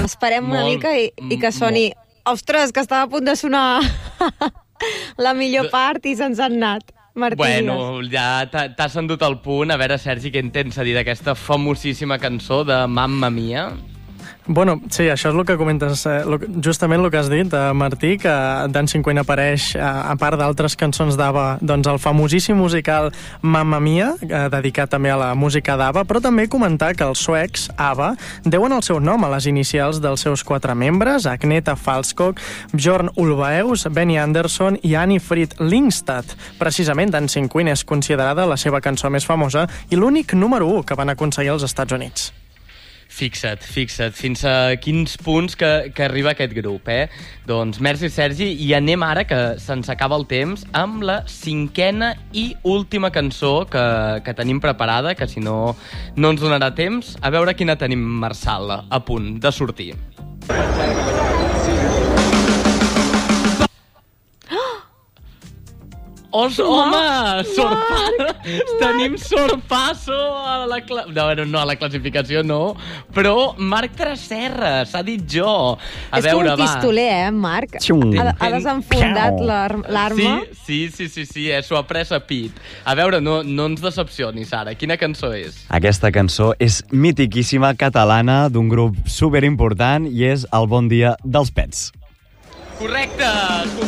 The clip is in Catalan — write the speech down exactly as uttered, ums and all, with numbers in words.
esperem una Molt, mica i, i que soni... Ostres, que estava a punt de sonar la millor part i se'ns han anat. Martí, Bueno, ja t'ha- t'has endut el punt. A veure, Sergi, què en tens a dir d'aquesta famosíssima cançó de Mamma Mia? Bueno, sí, això és el que comentes, eh, lo, justament el que has dit, eh, Martí, que Dancing Queen apareix, eh, a part d'altres cançons d'ABBA, doncs el famosíssim musical Mamma Mia, eh, dedicat també a la música d'ABBA, però també comentar que els suecs, ABBA, deuen el seu nom a les inicials dels seus quatre membres, Agneta Falskog, Björn Ulvaeus, Benny Andersson i Annie Frid Lyngstad. Precisament, Dancing Queen és considerada la seva cançó més famosa i l'únic número u que van aconseguir als Estats Units. Fixa't, fixa't, fins a quins punts que, que arriba aquest grup, eh? Doncs merci, Sergi, i anem ara, que se'ns acaba el temps, amb la cinquena i última cançó que, que tenim preparada, que si no, no ens donarà temps. A veure quina tenim, Marçal, a punt de sortir. Os, home! Sorpasso! Tenim sorpasso a la... Cla... No, no, a la classificació no, però Marc Tresserra, s'ha dit jo. A és veure, com un pistoler, eh, Marc? Ha, ha desenfundat l'arma. Sí, sí, sí, sí, sí, eh, s'ho ha pres a pit. A veure, no, no ens decepcionis, Sara. Quina cançó és? Aquesta cançó és mitiquíssima, catalana, d'un grup superimportant, i és El bon dia dels Pets. Correcte!